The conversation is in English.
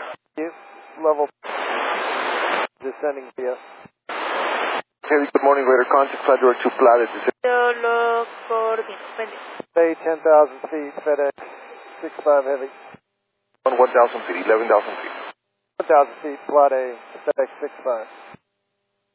Level descending via. Hey, good morning, Raider. Contact Flight Direct to Planet. Yo lo coordino. Bendigo. Bay 10,000 feet, FedEx 65 Heavy. On 1,000 feet, 11,000 feet. 1,000 feet, Plot A, FedEx 65.